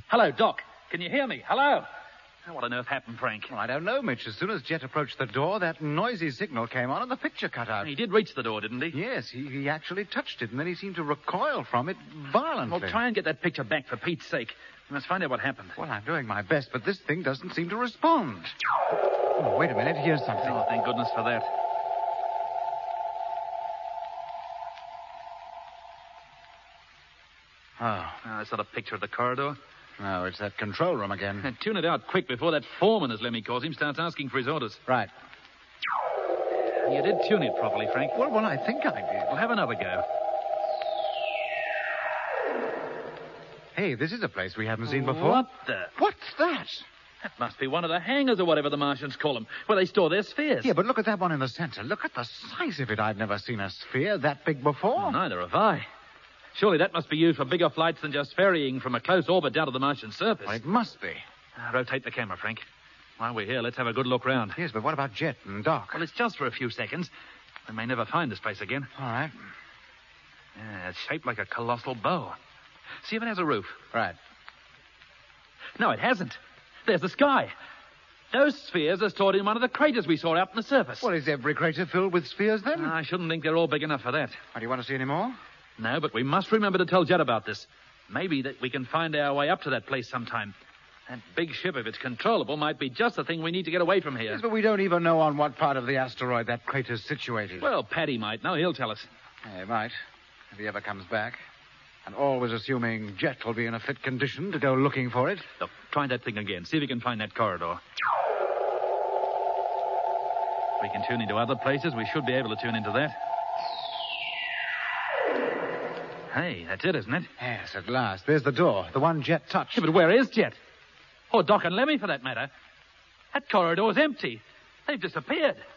Hello, Doc. Can you hear me? Hello? Oh, what on earth happened, Frank? Well, I don't know, Mitch. As soon as Jet approached the door, that noisy signal came on and the picture cut out. He did reach the door, didn't he? Yes, he actually touched it, and then he seemed to recoil from it violently. Well, try and get that picture back for Pete's sake. We must find out what happened. Well, I'm doing my best, but this thing doesn't seem to respond. Oh, wait a minute. Here's something. Oh, thank goodness for that. Oh. That's not a picture of the corridor. No, it's that control room again. And tune it out quick before that foreman, as Lemmy calls him, starts asking for his orders. Right. You did tune it properly, Frank. Well, I think I did. We'll have another go. Hey, this is a place we haven't seen before. What the? What's that? That must be one of the hangars or whatever the Martians call them, where they store their spheres. Yeah, but look at that one in the center. Look at the size of it. I've never seen a sphere that big before. Well, neither have I. Surely that must be used for bigger flights than just ferrying from a close orbit down to the Martian surface. Well, it must be. Rotate the camera, Frank. While we're here, let's have a good look round. Yes, but what about Jet and Doc? Well, it's just for a few seconds. We may never find this place again. All right. Yeah, it's shaped like a colossal bow. See if it has a roof. Right. No, it hasn't. There's the sky. Those spheres are stored in one of the craters we saw out in the surface. Well, is every crater filled with spheres, then? I shouldn't think they're all big enough for that. Do you want to see any more? No, but we must remember to tell Jet about this. Maybe that we can find our way up to that place sometime. That big ship, if it's controllable, might be just the thing we need to get away from here. Yes, but we don't even know on what part of the asteroid that crater's situated. Well, Paddy might know. He'll tell us. He might, if he ever comes back. And always assuming Jet will be in a fit condition to go looking for it. Look, try that thing again. See if you can find that corridor. If we can tune into other places, we should be able to tune into that. Hey, that's it, isn't it? Yes, at last. There's the door, the one Jet touched. Yeah, but where is Jet? Or Doc and Lemmy, for that matter. That corridor's empty. They've disappeared.